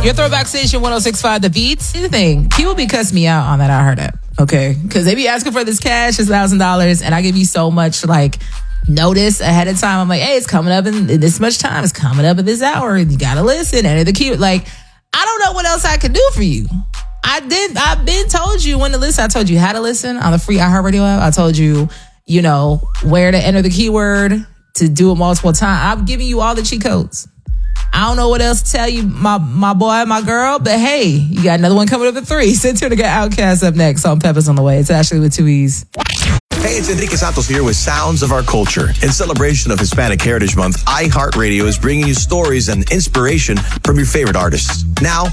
Your Throwback Station 106.5 The Beats. Here's the thing. People be cussing me out on that I Heard It. Okay? Because they be asking for this cash, this $1,000, and I give you so much, like, notice ahead of time. I'm like, hey, it's coming up in this much time. It's coming up in this hour. You got to listen. Enter the key. Like, I don't know what else I could do for you. I've been told you when to listen. I told you how to listen on the free iHeartRadio app. I told you, where to enter the keyword to do it multiple times. I'm giving you all the cheat codes. I don't know what else to tell you, my boy, my girl, but hey, you got another one coming up at 3. Sit tuned to get Outkast up next on Peppers on the Way. It's Ashley with 2 E's. Hey, it's Enrique Santos here with Sounds of Our Culture. In celebration of Hispanic Heritage Month, iHeartRadio is bringing you stories and inspiration from your favorite artists. Now,